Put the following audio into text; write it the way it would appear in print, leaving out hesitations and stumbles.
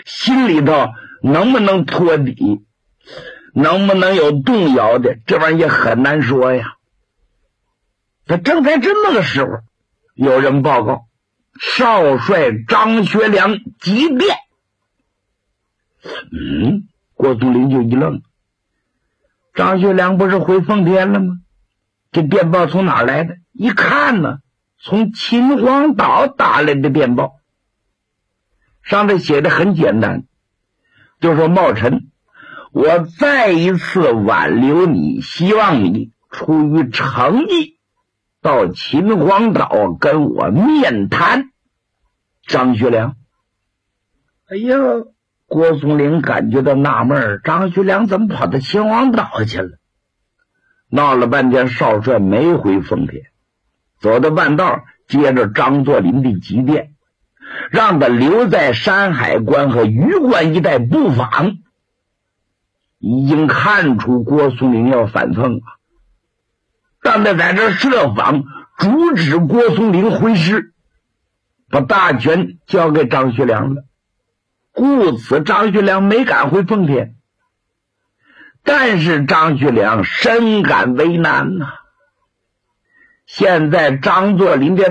心里头能不能托底，能不能有动摇的，这玩意也很难说呀。他正在这么个时候，有人报告少帅张学良急电。郭松龄就一愣，张学良不是回奉天了吗？这电报从哪儿来的？一看呢，从秦皇岛打来的电报，上头写的很简单，就说茂臣，我再一次挽留你，希望你出于诚意到秦皇岛跟我面谈。张学良，哎呀，郭松龄感觉到纳闷，张学良怎么跑到秦皇岛去了？闹了半天，少帅没回奉天，走到半道，接着张作霖的急电，让他留在山海关和榆关一带布防。已经看出郭松龄要反奉了，让他在这设防，阻止郭松龄回师，把大权交给张学良了。故此张学良没敢回奉天，但是张学良深感为难呐。现在张作霖的